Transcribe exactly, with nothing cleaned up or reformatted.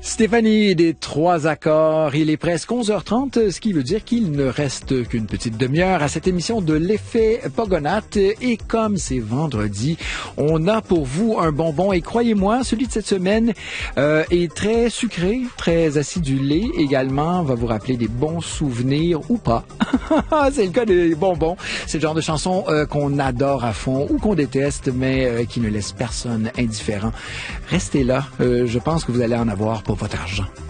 Stéphanie des trois accords, il est presque onze heures trente, ce qui veut dire qu'il ne reste qu'une petite demi-heure à cette émission de l'effet Pogonate. Et comme c'est vendredi, on a pour vous un bonbon. Et croyez-moi, celui de cette semaine euh, est très sucré, très acidulé également. Va vous rappeler des bons souvenirs ou pas. C'est le cas des bonbons. C'est le genre de chanson euh, qu'on adore à fond ou qu'on déteste, mais euh, qui ne laisse personne indifférent. Restez là. Euh, je pense que vous allez en avoir pour votre argent.